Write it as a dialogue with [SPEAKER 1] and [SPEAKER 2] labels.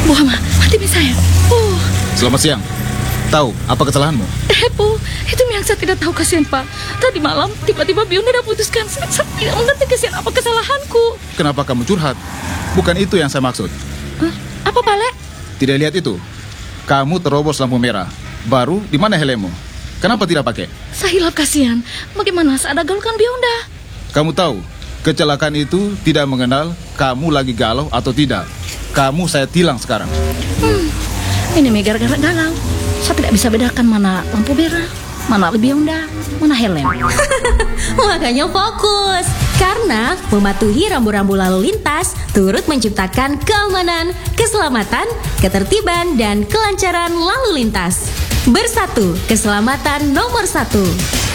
[SPEAKER 1] Mama, mati saya.
[SPEAKER 2] Selamat siang. Tahu apa kesalahanmu?
[SPEAKER 1] Bu, itu yang saya tidak tahu, kasihan Pak. Tadi malam tiba-tiba Bionda putuskan. Saya tidak mengerti kasihan apa kesalahanku.
[SPEAKER 2] Kenapa kamu curhat? Bukan itu yang saya maksud.
[SPEAKER 1] Apa Pak Le?
[SPEAKER 2] Tidak lihat itu? Kamu terobos lampu merah. Baru di mana helmmu? Kenapa tidak pakai?
[SPEAKER 1] Saya hilap, kasihan. Bagaimana saya ada gaulkan Bionda?
[SPEAKER 2] Kamu tahu, kecelakaan itu tidak mengenal kamu lagi galau atau tidak. Kamu saya tilang sekarang.
[SPEAKER 1] Ini gara-gara galau. Saya tidak bisa bedakan mana lampu merah, mana Bionda, mana helm.
[SPEAKER 3] Makanya fokus. Karena mematuhi rambu-rambu lalu lintas turut menciptakan keamanan, keselamatan, ketertiban, dan kelancaran lalu lintas. Bersatu, keselamatan nomor 1.